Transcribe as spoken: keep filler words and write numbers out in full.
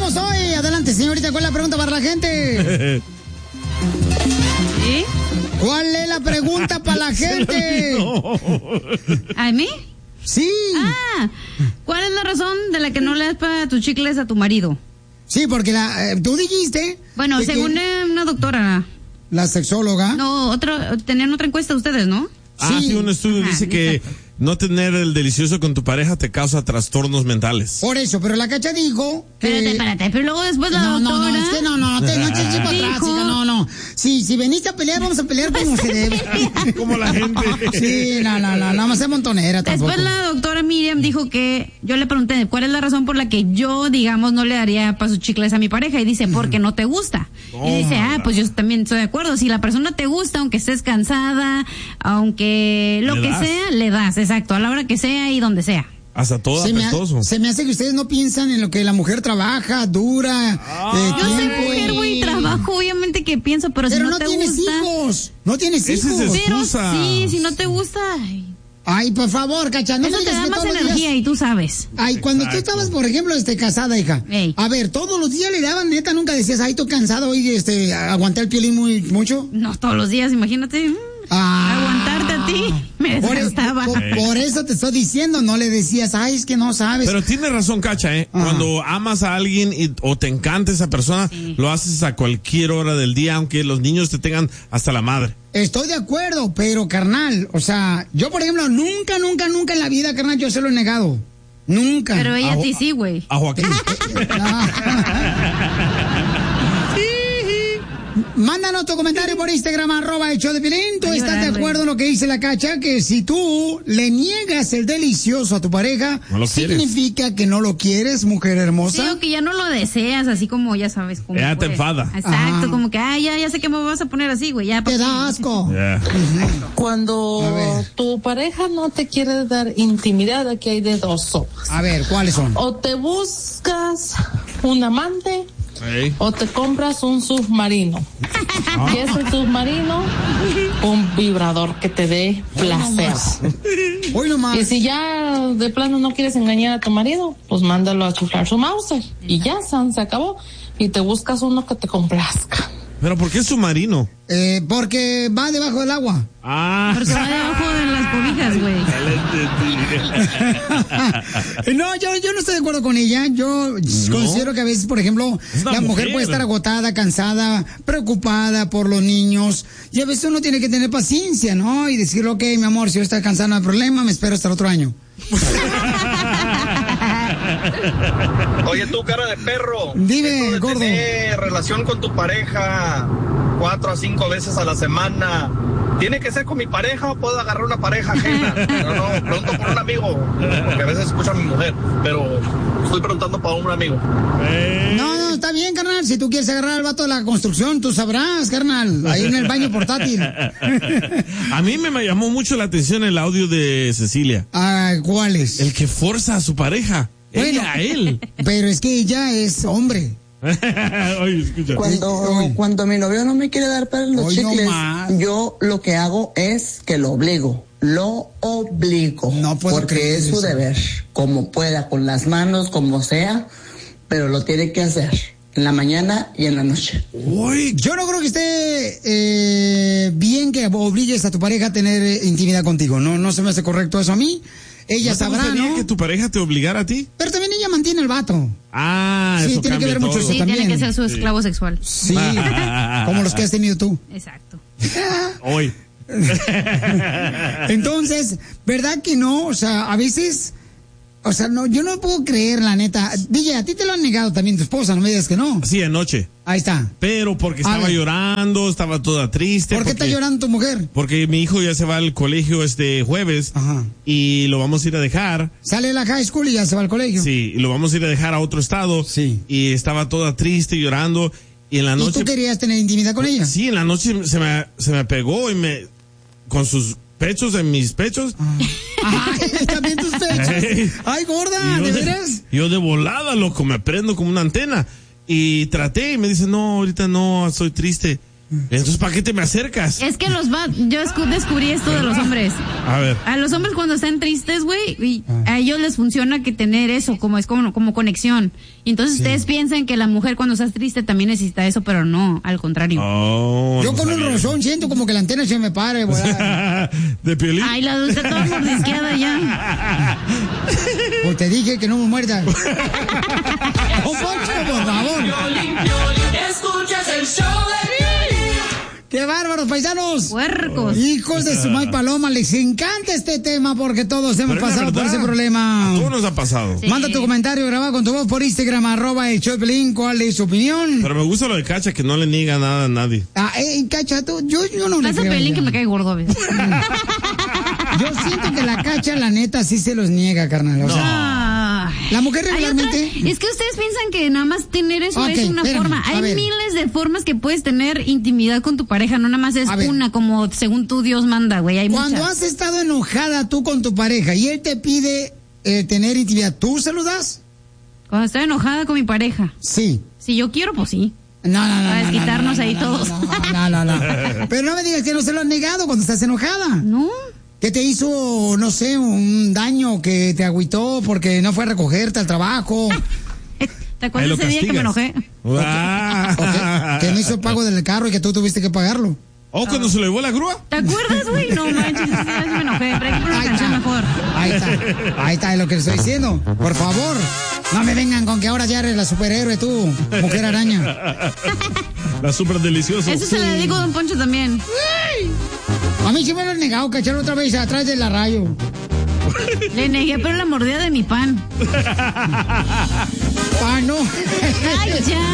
tenemos hoy? Adelante, señorita, ¿cuál es la pregunta para la gente? ¿Sí? ¿Cuál es la pregunta para la gente? ¿A mí? Sí. Ah, ¿cuál es la razón de la que no le das para tus chicles a tu marido? Sí, porque la, eh, tú dijiste... Bueno, según que... una doctora. La sexóloga. No, otro, tenían otra encuesta ustedes, ¿no? Ah, sí, sí un estudio Ajá, dice que no tener el delicioso con tu pareja te causa trastornos mentales. Por eso, pero la Cacha dijo que... Espérate, espérate, pero luego después la no, doctora... No, no, es que no, no, no te no te eches para atrás, hija, no, no. Sí, si veniste a pelear, vamos a pelear como se debe. Como la gente. Sí, no, no, no, no, más es montonera tampoco. Después la doctora Miriam dijo que... Yo le pregunté, ¿cuál es la razón por la que yo, digamos, no le daría para sus chicles a mi pareja? Y dice, porque no te gusta. Oh, y dice, ah, pues yo también estoy de acuerdo. Si la persona te gusta, aunque estés cansada, aunque lo que das? sea, le das, exacto, a la hora que sea y donde sea. Hasta todo se apestoso. Me ha, se me hace que ustedes no piensan en lo que la mujer trabaja, dura. Ah, eh, yo soy mujer, güey, trabajo, obviamente que pienso, pero, pero si no, no te gusta. Pero no tienes hijos. No tienes hijos. Esa es pero sí, si no te gusta. Ay, ay por favor, Cacha, no eso me te da más energía y tú sabes. Ay, cuando Exacto. tú estabas, por ejemplo, este, casada, hija. Ey. A ver, todos los días le daban, neta, nunca decías, ay, estoy cansado hoy, este, aguanté el piolín muy, mucho. No, todos los días, imagínate. Ah, aguantarte a ti, me desgastaba. Por, por, por eso te estoy diciendo, no le decías, ay, es que no sabes. Pero tienes razón, Cacha, ¿eh? Ajá. Cuando amas a alguien y, o te encanta esa persona, sí. lo haces a cualquier hora del día, aunque los niños te tengan hasta la madre. Estoy de acuerdo, pero carnal, o sea, yo por ejemplo, nunca, nunca, nunca en la vida, carnal, yo se lo he negado. Nunca. Pero ella a, a ti sí, güey. A Joaquín. Mándanos tu comentario por Instagram, arroba el show de Piolín. ¿Tú estás de acuerdo en lo que dice la Cacha? Que si tú le niegas el delicioso a tu pareja, no significa que no lo quieres, mujer hermosa. Sí, o que ya no lo deseas, así como ya sabes cómo. Ya te enfada. Exacto, Ajá. como que, ah, ya, ya sé que me vas a poner así, güey. Ya, te da asco. Yeah. Cuando tu pareja no te quiere dar intimidad, aquí hay de dos sopas. A ver, ¿cuáles son? O te buscas un amante. Hey. O te compras un submarino. Ah. Y ese submarino, un vibrador que te dé placer. Hoy no más. Y si ya de plano no quieres engañar a tu marido, pues mándalo a chuflar su Mauser. Y ya, San, se acabó. Y te buscas uno que te complazca. ¿Pero por qué submarino? Eh, porque va debajo del agua. Ah. Porque va debajo de las cobijas, güey. No, yo, yo no estoy de acuerdo con ella. Yo ¿No? considero que a veces, por ejemplo, la mujer. mujer puede estar agotada, cansada, preocupada por los niños. Y a veces uno tiene que tener paciencia, ¿no? Y decirle, ok, mi amor, si yo estoy cansada, no hay problema, me espero hasta el otro año. Oye, tú, cara de perro. Dime, de gordo. Tener relación con tu pareja cuatro a cinco veces a la semana. ¿Tiene que ser con mi pareja o puedo agarrar una pareja ajena? No, no, pregunto por un amigo, porque a veces escucho a mi mujer, pero estoy preguntando para un amigo. No, no, está bien, carnal. Si tú quieres agarrar al vato de la construcción, tú sabrás, carnal. Ahí en el baño portátil. A mí me llamó mucho la atención el audio de Cecilia. Ah, ¿cuál es? El que forza a su pareja. Bueno, ella a él. Pero es que ella es hombre. Oye, escucha. Cuando, cuando mi novio no me quiere dar para los Oye, chicles, no yo lo que hago es que lo obligo. Lo obligo. No puedo porque es su eso. deber. Como pueda, con las manos, como sea, pero lo tiene que hacer. En la mañana y en la noche. Uy, yo no creo que esté eh, bien que obligues a tu pareja a tener eh, intimidad contigo. No, no se me hace correcto eso a mí. Ella ¿No sabrá, ¿no? que tu pareja te obligara a ti? Pero también ella mantiene el vato. Ah, sí, eso tiene que ver todo. mucho eso sí, también. tiene que ser su esclavo sí. sexual. Sí, como los que has tenido tú. Exacto. Hoy. Entonces, ¿verdad que no? O sea, a veces, o sea, no, yo no puedo creer, la neta. D J, a ti te lo han negado también tu esposa, no me digas que no. Sí, anoche. Ahí está. Pero porque estaba llorando, estaba toda triste. ¿Por qué porque, está llorando tu mujer? Porque mi hijo ya se va al colegio este jueves. Ajá. Y lo vamos a ir a dejar. Sale de la high school y ya se va al colegio. Sí, y lo vamos a ir a dejar a otro estado. Sí. Y estaba toda triste, llorando. Y en la noche. ¿Y tú querías tener intimidad con ella? Sí, en la noche se me, se me pegó y me, con sus pechos en mis pechos. Ah. Ay, también tus pechos. Ay, gorda, ¿de veras? Yo de volada, loco, me prendo como una antena. Y traté y me dice, no, ahorita no, estoy triste. Entonces, ¿para qué te me acercas? Es que los va, yo descubrí esto de los hombres. A ver. A los hombres cuando están tristes, güey, a ellos les funciona que tener eso, como es como, como conexión. Y entonces sí. ustedes piensan que la mujer cuando está triste también necesita eso, pero no, al contrario. Oh, yo no con sabía. un rozón siento como que la antena se me para, güey. ¿De Piolín? Ay, la dulce toda mordisqueada ya. Pues te dije que no me muerda. ¡Oh, Poncho, por favor! Escuchas el show de ¡Qué bárbaros, paisanos! ¡Puercos! Hijos de su may paloma, les encanta este tema porque todos hemos Pero pasado por ese problema. A todos nos ha pasado. Sí. Manda tu comentario grabado con tu voz por Instagram, arroba el show de Piolín. ¿Cuál es su opinión? Pero me gusta lo de Cacha, que no le niega nada a nadie. Ah, eh, Cacha, tú, yo, yo no le Pasa creo. Pelín que me cae gordo a veces. Yo siento que la Cacha, la neta, sí se los niega, carnal. O sea, Ah. la mujer Hay regularmente... otra- es que ustedes piensan que nada más tener eso Ok, es una espérame, forma. a Hay ver. miles de formas que puedes tener intimidad con tu pareja, no nada más es A ver. una como según tú Dios manda, güey. Hay Cuando muchas. has estado enojada tú con tu pareja y él te pide eh, tener intimidad, ¿tú se lo das? Cuando estoy enojada con mi pareja. Sí. Si yo quiero, pues sí. No, no, no. Para no, desquitarnos no, no, ahí no, todos. No, no, no, no. Pero no me digas que no se lo has negado cuando estás enojada. No. ¿Qué te hizo, no sé, un daño que te agüitó porque no fue a recogerte al trabajo? ¿Te acuerdas ese día que me enojé? Ah. ¿O que, que no hizo pago del carro y que tú tuviste que pagarlo? ¿O cuando se lo llevó la grúa? ¿Te acuerdas, güey? No manches, ese día sí me enojé. Pero hay que poner una canción mejor. Ahí está, ahí está, es lo que le estoy diciendo. Por favor, no me vengan con que ahora ya eres la superhéroe tú, mujer araña. La súper deliciosa. Eso se le dedico a Don Poncho también. A mí sí me lo han negado, cachar otra vez atrás de la rayo. Le negué, pero la mordida de mi pan. Ah, no. Ay, ya.